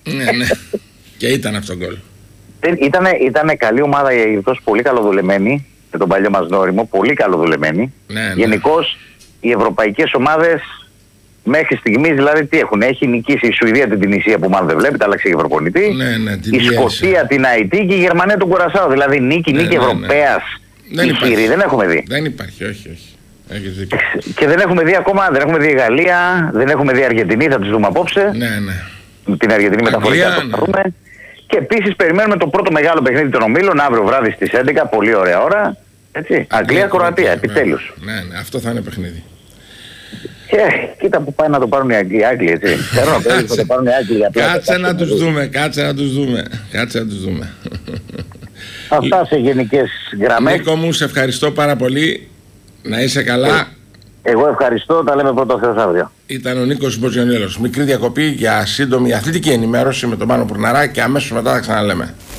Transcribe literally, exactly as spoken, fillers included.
Ναι, ναι. Και ήταν αυτό γκολ. Ήτανε, ήτανε καλή ομάδα η Αιγυπτός, πολύ καλοδουλεμένη, με τον παλιό μας Νόριμο, πολύ καλοδουλεμένη. Ναι, ναι. Γενικώς οι ευρωπαϊκές ομάδες μέχρι στιγμής, δηλαδή τι έχουν, έχει νικήσει η Σουηδία την Τινησία που μάλλον δεν βλέπετε, άλλαξε και προπονητή. Ναι, ναι, η Σκωτία την Αϊτή και η Γερμανία τον Κουρασάο. Δηλαδή νίκη, ναι, νίκη ναι, Ευρωπαίας. Ναι. Δεν υπάρχει. Δεν έχουμε δει. Δεν υπάρχει, όχι, όχι. Και δεν έχουμε δει ακόμα, δεν έχουμε δει η Γαλλία, δεν έχουμε δει η Αργεντινή, θα τις δούμε απόψε. Ναι, ναι. Την Αργεντινή μεταφορικά θα το δούμε. Και επίσης περιμένουμε το πρώτο μεγάλο παιχνίδι των ομίλων αύριο βράδυ στις έντεκα, πολύ ωραία ώρα. Έτσι. Αγγλία-Κροατία, επιτέλους. Ναι, ναι, αυτό θα είναι παιχνίδι. Και κοίτα που πάει να το πάρουν οι Άγγλοι, έτσι. Ξέρω να το πάρουν οι Άγγλοι. Κάτσε να τους δούμε, κάτσε να τους δούμε. Κάτσε να τους δούμε. Αυτά σε γενικές γραμμές. Νίκο μου, σε ευχαριστώ πάρα πολύ. Να είσαι καλά. Εγώ ευχαριστώ, τα λέμε πρώτο Θεός αύριο. Ήταν ο Νίκος Μποτζιονέλος. Μικρή διακοπή για σύντομη αθλητική ενημέρωση με τον Πάνο Πουρναρά και αμέσως μετά θα ξαναλέμε.